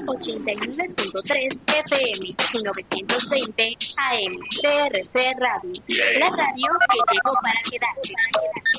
89.3 FM y 920 AM. TRC Radio, la radio que llegó para quedarse.